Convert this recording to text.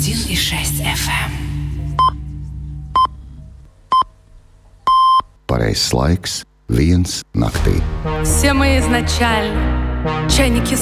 101,6 FM. Pareizs laiks 1 naktī. Все мы изначально чайники